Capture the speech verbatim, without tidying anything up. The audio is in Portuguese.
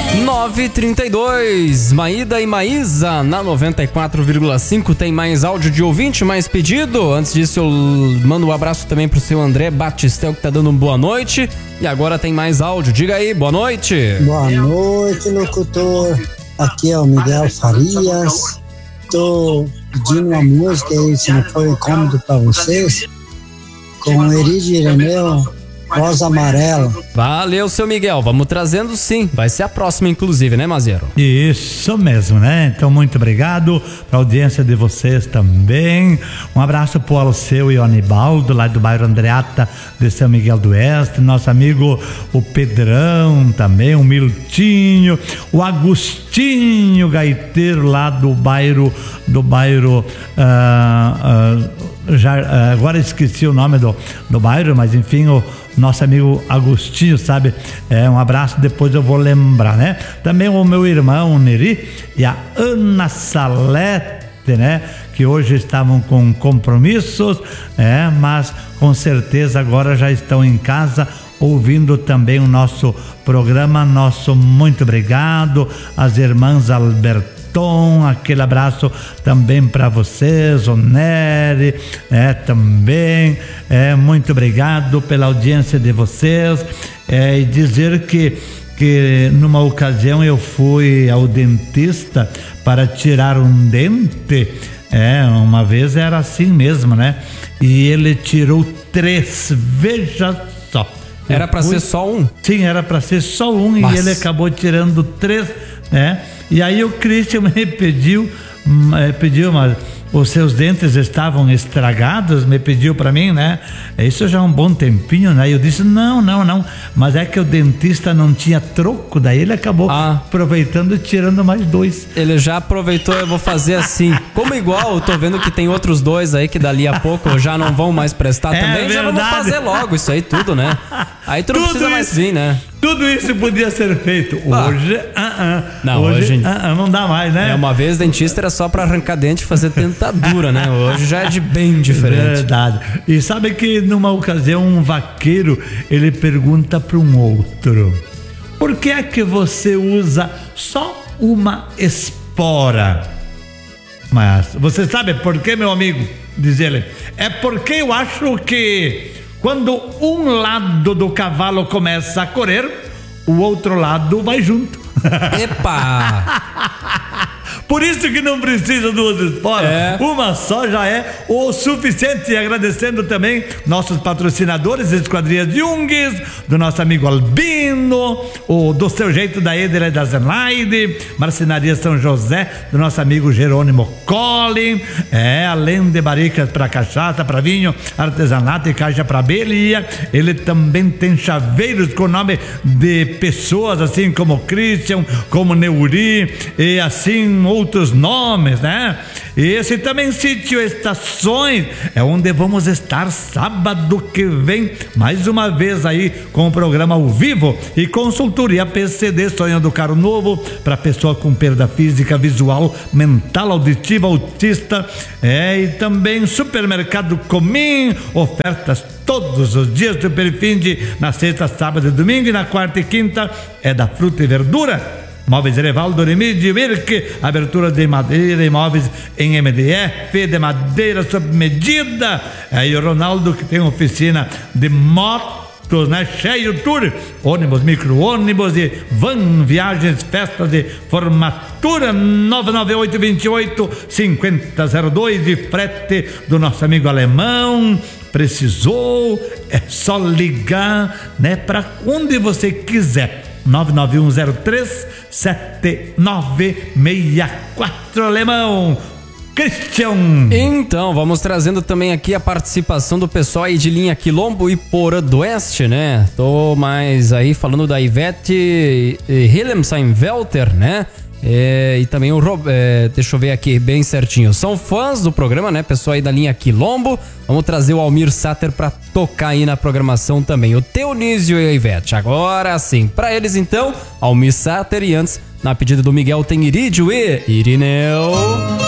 nove e trinta e dois, Maída e Maísa na noventa e quatro vírgula cinco. Tem mais áudio de ouvinte, mais pedido. Antes disso, eu mando um abraço também pro seu André Batistel, que tá dando um boa noite. E agora tem mais áudio. Diga aí, boa noite. Boa noite, locutor. Aqui é o Miguel Farias. Tô pedindo uma música aí, se não for incômodo pra vocês, com Eridio Ireneu, Rosa Amarela. Valeu, seu Miguel. Vamos trazendo sim. Vai ser a próxima, inclusive, né, Maziero? Isso mesmo, né? Então, muito obrigado pra audiência de vocês também. Um abraço pro Alceu e o Anibaldo, lá do bairro Andreata de São Miguel do Oeste. Nosso amigo o Pedrão também, o Miltinho, o Agostinho Gaiteiro, lá do bairro, do bairro. Uh, uh, já, agora esqueci o nome do, do bairro, mas enfim, o nosso amigo Agostinho, sabe? É, um abraço, depois eu vou lembrar, né? Também o meu irmão Neri e a Ana Salete, né? Que hoje estavam com compromissos, é, mas com certeza agora já estão em casa ouvindo também o nosso programa. Nosso muito obrigado. As irmãs Alberto, Tom, aquele abraço também para vocês, o Nery, é, também, é, muito obrigado pela audiência de vocês, é, e dizer que, que numa ocasião eu fui ao dentista para tirar um dente, é, uma vez era assim mesmo, né, e ele tirou três, veja só. Era para ser só um? Sim, era para ser só um. Mas... e ele acabou tirando três, né? E aí o Christian me pediu, me pediu, mas os seus dentes estavam estragados, me pediu para mim, né? Isso já é um bom tempinho, né? Eu disse, não, não, não, mas é que o dentista não tinha troco, daí ele acabou ah. aproveitando e tirando mais dois. Ele já aproveitou, eu vou fazer assim, como igual, eu tô vendo que tem outros dois aí que dali a pouco já não vão mais prestar é também, verdade. Já vamos fazer logo isso aí tudo, né? Aí tu não tudo precisa isso. mais vir, né? Tudo isso podia ser feito. Hoje, ah. uh, uh, não, hoje, hoje uh, uh, não dá mais, né? É, uma vez dentista era só pra arrancar dente e fazer dentadura, né? Hoje já é de bem diferente. Verdade. E sabe que numa ocasião um vaqueiro, ele pergunta para um outro: por que é que você usa só uma espora? Mas você sabe por quê, meu amigo? Diz ele: é porque eu acho que quando um lado do cavalo começa a correr, o outro lado vai junto. Epa! Por isso que não precisa duas esporas, é. Uma só já é o suficiente. E agradecendo também nossos patrocinadores, Esquadrias Jungs, do nosso amigo Albino, o Do Seu Jeito da Eder e da Zenaide, Marcenaria São José, do nosso amigo Jerônimo Collin, é, além de barricas para cachaça, para vinho, artesanato e caixa para belia. Ele também tem chaveiros com nome de pessoas, assim como Christian, como Neuri, e assim outros nomes, né? Esse também Sítio Estações é onde vamos estar sábado que vem, mais uma vez aí com o programa ao vivo e consultoria P C D, Sonho do Carro Novo para pessoa com perda física, visual, mental, auditiva, autista, é, e também Supermercado Comim, ofertas todos os dias do Perifinde, na sexta, sábado e domingo, e na quarta e quinta é da fruta e verdura. Móveis Erevaldo, Remídio, Mirk, abertura de madeira e móveis em M D F, de madeira sob medida. Aí o Ronaldo, que tem oficina de motos, né? Cheio Tour, ônibus, micro-ônibus e van, viagens, festas de formatura. Nove nove oito, dois oito, cinco zero zero dois de frete do nosso amigo alemão. Precisou, é só ligar, né? Para onde você quiser. nove nove um zero três sete nove seis quatro, alemão Christian. Então, vamos trazendo também aqui a participação do pessoal aí de linha Quilombo e Porã do Oeste, né? Tô mais aí falando da Ivete Hillemsheim-Welter, né? É, e também o é, deixa eu ver aqui bem certinho, são fãs do programa, né? Pessoal aí da linha Quilombo. Vamos trazer o Almir Sater pra tocar aí na programação também, o Teonísio e a Ivete. Agora sim, pra eles então, Almir Sater, e antes, na pedida do Miguel, tem Irídio e Irineu.